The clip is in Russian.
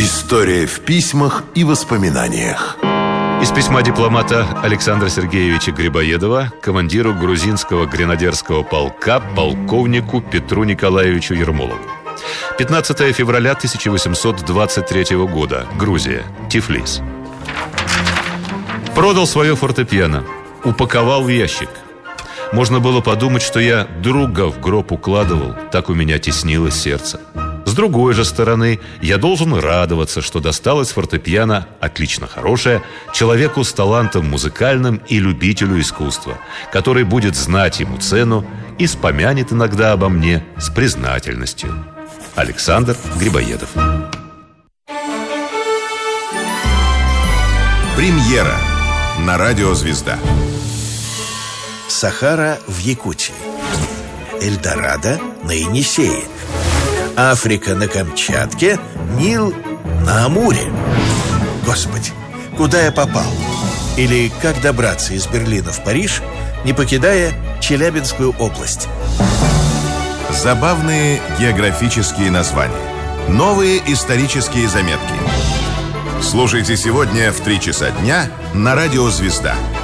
История в письмах и воспоминаниях. Из письма дипломата Александра Сергеевича Грибоедова командиру грузинского гренадерского полка полковнику Петру Николаевичу Ермолову. 15 февраля 1823 года. Грузия. Тифлис. Продал свое фортепиано. Упаковал в ящик. Можно было подумать, что я друга в гроб укладывал. Так у меня теснилось сердце. С другой же стороны, я должен радоваться, что досталось фортепиано отлично хорошее человеку с талантом музыкальным и любителю искусства, который будет знать ему цену и вспомянет иногда обо мне с признательностью. Александр Грибоедов. Премьера на радио «Звезда». Сахара в Якутии, Эльдорадо на Енисее, Африка на Камчатке, Нил на Амуре. Господи, куда я попал? Или как добраться из Берлина в Париж, не покидая Челябинскую область? Забавные географические названия. Новые исторические заметки. Слушайте сегодня в 3 часа дня на радио «Звезда».